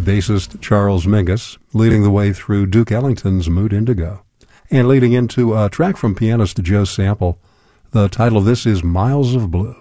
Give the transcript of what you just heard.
bassist Charles Mingus, leading the way through Duke Ellington's Mood Indigo. And leading into a track from pianist Joe Sample, the title of this is Miles of Blue.